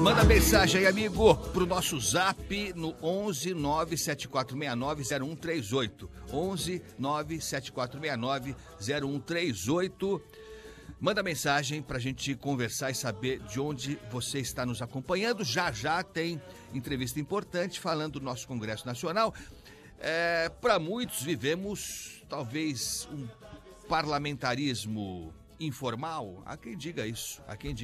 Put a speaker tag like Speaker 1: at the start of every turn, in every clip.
Speaker 1: Manda mensagem aí, amigo, pro nosso zap no 11 97469 0138. 11 97469 0138. Manda mensagem pra gente conversar e saber de onde você está nos acompanhando. Já já tem entrevista importante falando do nosso Congresso Nacional. Para muitos vivemos talvez um parlamentarismo informal. Há quem diga isso,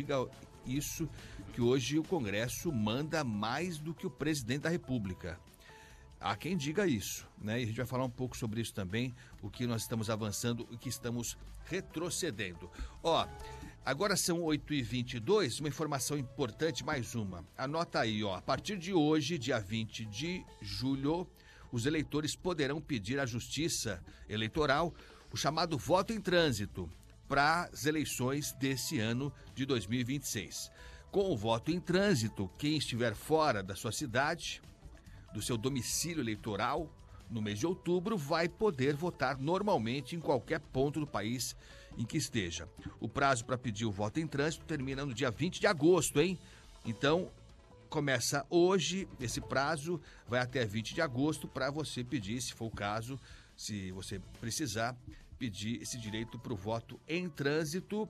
Speaker 1: que hoje o Congresso manda mais do que o presidente da República. Há quem diga isso, né? E a gente vai falar um pouco sobre isso também, o que nós estamos avançando e o que estamos retrocedendo. Agora são 8h22, uma informação importante, mais uma. Anota aí, a partir de hoje, dia 20 de julho, os eleitores poderão pedir à Justiça Eleitoral o chamado voto em trânsito para as eleições desse ano de 2026. Com o voto em trânsito, quem estiver fora da sua cidade, do seu domicílio eleitoral, no mês de outubro, vai poder votar normalmente em qualquer ponto do país em que esteja. O prazo para pedir o voto em trânsito termina no dia 20 de agosto, hein? Então, começa hoje, esse prazo vai até 20 de agosto para você pedir, se for o caso, se você precisar, pedir esse direito para o voto em trânsito.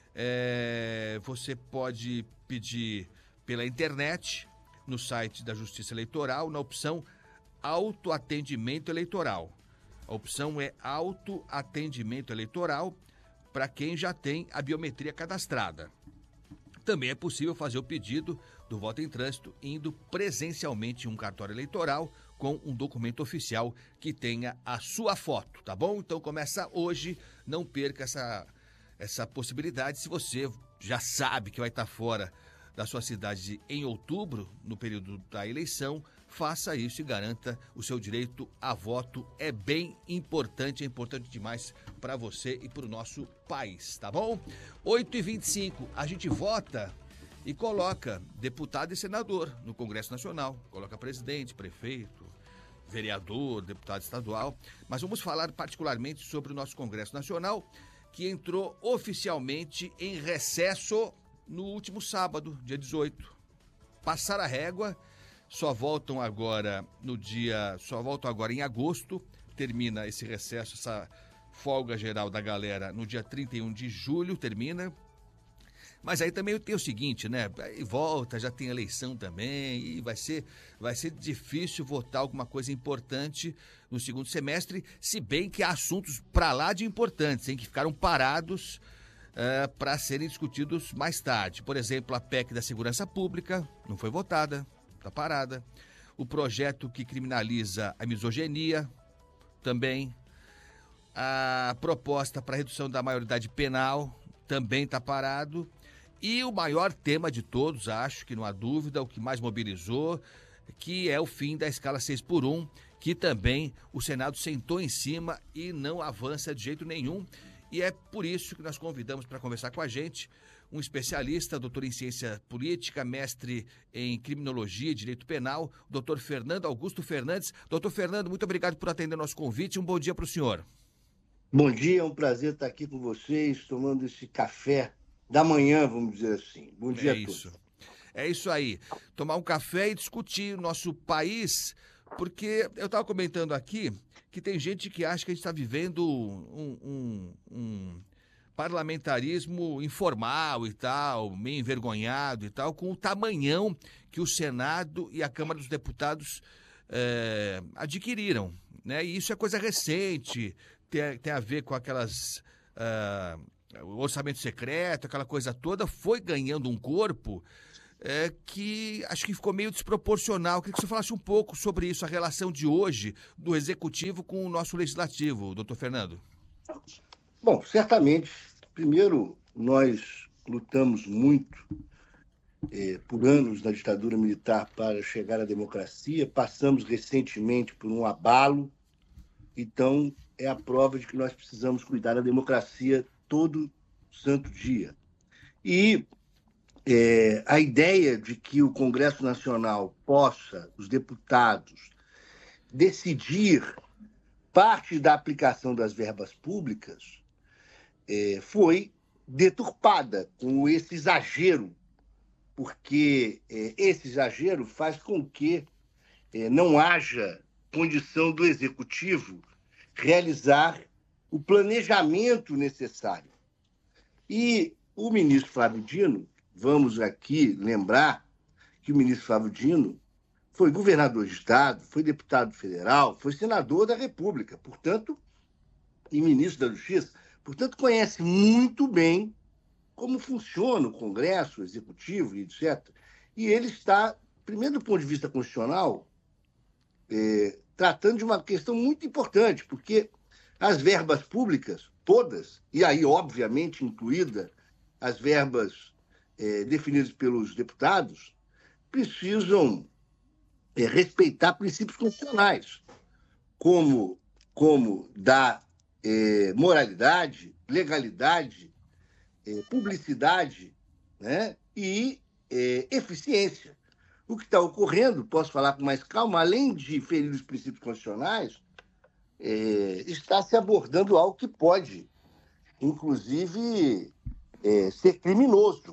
Speaker 1: Você pode pedir pela internet, no site da Justiça Eleitoral, na opção autoatendimento eleitoral. A opção é autoatendimento eleitoral para quem já tem a biometria cadastrada. Também é possível fazer o pedido do voto em trânsito indo presencialmente em um cartório eleitoral com um documento oficial que tenha a sua foto, tá bom? Então começa hoje, não perca essa possibilidade. Se você já sabe que vai estar fora da sua cidade em outubro, no período da eleição, faça isso e garanta o seu direito a voto. É bem importante, é importante demais para você e para o nosso país, tá bom? 8h25, a gente vota e coloca deputado e senador no Congresso Nacional. Coloca presidente, prefeito, vereador, deputado estadual. Mas vamos falar particularmente sobre o nosso Congresso Nacional, que entrou oficialmente em recesso no último sábado, dia 18. Passaram a régua, só voltam agora em agosto, termina esse recesso, essa folga geral da galera no dia 31 de julho, termina. Mas aí também tem o seguinte, né? Aí volta, já tem eleição também, e vai ser difícil votar alguma coisa importante no segundo semestre, se bem que há assuntos para lá de importantes, que ficaram parados para serem discutidos mais tarde. Por exemplo, a PEC da Segurança Pública não foi votada, está parada. O projeto que criminaliza a misoginia também. A proposta para redução da maioridade penal também está parado. E o maior tema de todos, acho que não há dúvida, o que mais mobilizou, que é o fim da escala 6x1, que também o Senado sentou em cima e não avança de jeito nenhum. E é por isso que nós convidamos para conversar com a gente um especialista, doutor em ciência política, mestre em criminologia e direito penal, doutor Fernando Augusto Fernandes. Doutor Fernando, muito obrigado por atender nosso convite. Um bom dia para o senhor.
Speaker 2: Bom dia, é um prazer estar aqui com vocês, tomando esse café da manhã, vamos dizer assim. Bom dia a todos.
Speaker 1: É isso aí. Tomar um café e discutir o nosso país, porque eu estava comentando aqui que tem gente que acha que a gente está vivendo um parlamentarismo informal e tal, meio envergonhado e tal, com o tamanhão que o Senado e a Câmara dos Deputados adquiriram, né? E isso é coisa recente, tem a ver com aquelas... o orçamento secreto, aquela coisa toda, foi ganhando um corpo que acho que ficou meio desproporcional. Queria que você falasse um pouco sobre isso, a relação de hoje do Executivo com o nosso Legislativo, doutor Fernando.
Speaker 2: Bom, certamente, primeiro, nós lutamos muito por anos na ditadura militar para chegar à democracia, passamos recentemente por um abalo, então é a prova de que nós precisamos cuidar da democracia todo santo dia. E a ideia de que o Congresso Nacional possa, os deputados, decidir parte da aplicação das verbas públicas foi deturpada com esse exagero porque esse exagero faz com que não haja condição do Executivo realizar o planejamento necessário. E o ministro Flávio Dino, vamos aqui lembrar que o ministro Flávio Dino foi governador de Estado, foi deputado federal, foi senador da República, portanto, e ministro da Justiça, portanto, conhece muito bem como funciona o Congresso, o Executivo, etc. E ele está, primeiro do ponto de vista constitucional, tratando de uma questão muito importante, porque as verbas públicas, todas, e aí, obviamente, incluída as verbas definidas pelos deputados, precisam respeitar princípios constitucionais, como da moralidade, legalidade, publicidade, né, e eficiência. O que está ocorrendo, posso falar com mais calma, além de ferir os princípios constitucionais, está se abordando algo que pode, inclusive, ser criminoso.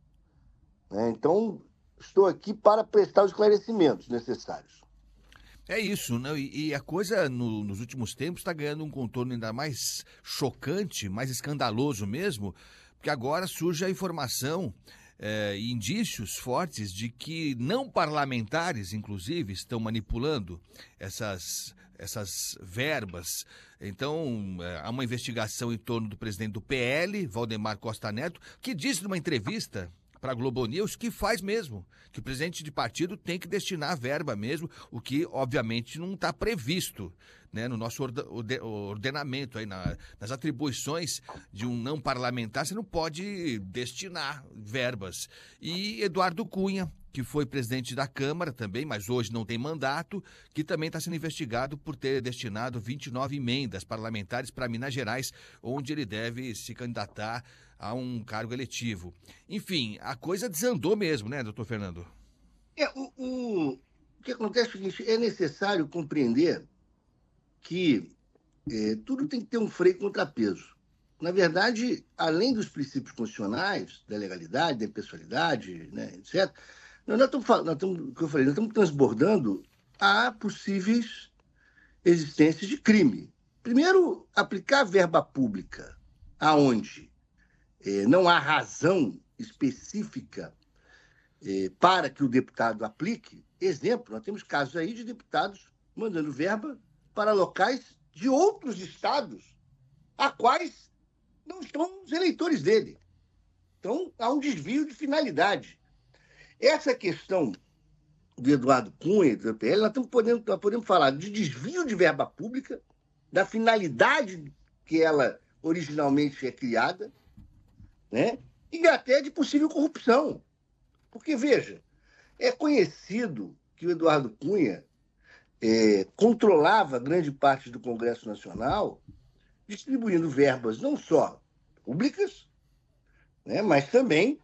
Speaker 2: Né? Então, estou aqui para prestar os esclarecimentos necessários.
Speaker 1: É isso, né? E a coisa nos últimos tempos está ganhando um contorno ainda mais chocante, mais escandaloso mesmo, porque agora surge a informação e indícios fortes de que não parlamentares, inclusive, estão manipulando essas verbas. Então, há uma investigação em torno do presidente do PL, Valdemar Costa Neto, que disse numa entrevista para a Globo News que faz mesmo, que o presidente de partido tem que destinar a verba mesmo, o que obviamente não está previsto, né, no nosso ordenamento, aí, nas atribuições de um não parlamentar, você não pode destinar verbas. E Eduardo Cunha, que foi presidente da Câmara também, mas hoje não tem mandato, que também está sendo investigado por ter destinado 29 emendas parlamentares para Minas Gerais, onde ele deve se candidatar a um cargo eletivo. Enfim, a coisa desandou mesmo, né, doutor Fernando?
Speaker 2: O que acontece é o seguinte, é necessário compreender que tudo tem que ter um freio e contrapeso. Na verdade, além dos princípios constitucionais, da legalidade, da impessoalidade, né, etc., nós estamos transbordando a possíveis existências de crime. Primeiro, aplicar verba pública aonde não há razão específica para que o deputado aplique. Exemplo, nós temos casos aí de deputados mandando verba para locais de outros estados, a quais não estão os eleitores dele. Então, há um desvio de finalidade. Essa questão do Eduardo Cunha, do PL, nós podemos falar de desvio de verba pública, da finalidade que ela originalmente é criada, né? E até de possível corrupção. Porque, veja, é conhecido que o Eduardo Cunha controlava grande parte do Congresso Nacional, distribuindo verbas não só públicas, né, mas também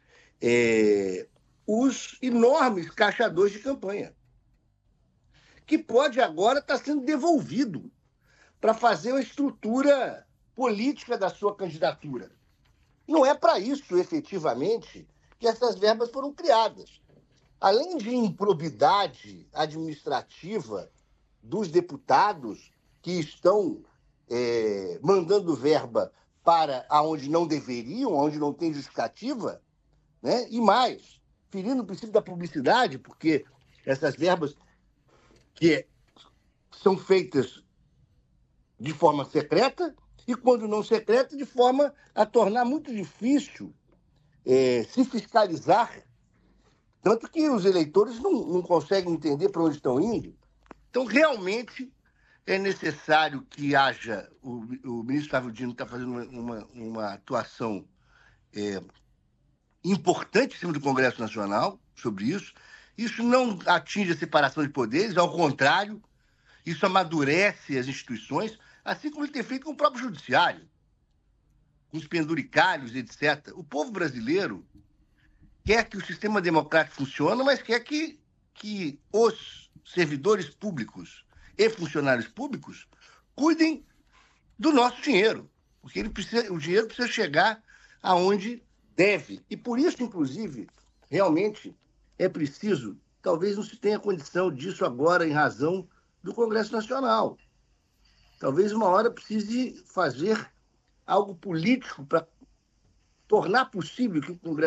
Speaker 2: os enormes caixadores de campanha, que pode agora estar sendo devolvido para fazer a estrutura política da sua candidatura. Não é para isso, efetivamente, que essas verbas foram criadas. Além de improbidade administrativa dos deputados que estão mandando verba para onde não deveriam, onde não tem justificativa, né? E mais, ferindo o princípio da publicidade, porque essas verbas que são feitas de forma secreta e, quando não secreta, de forma a tornar muito difícil se fiscalizar, tanto que os eleitores não conseguem entender para onde estão indo. Então, realmente, é necessário que haja... O ministro Flávio Dino está fazendo uma atuação importante em cima do Congresso Nacional sobre isso. Isso não atinge a separação de poderes, ao contrário, isso amadurece as instituições, assim como ele tem feito com o próprio judiciário, com os penduricários, etc. O povo brasileiro quer que o sistema democrático funcione, mas quer que os servidores públicos e funcionários públicos cuidem do nosso dinheiro, porque o dinheiro precisa chegar aonde deve. E por isso, inclusive, realmente é preciso, talvez não se tenha condição disso agora em razão do Congresso Nacional. Talvez uma hora precise fazer algo político para tornar possível que o Congresso